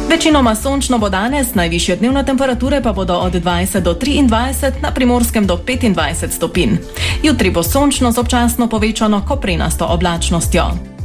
Večinoma sončno bo danes, najvišje dnevne temperature pa bodo od 20 do 23, na Primorskem do 25 stopinj. Jutri bo sončno z občasno povečano koprenasto oblačnostjo.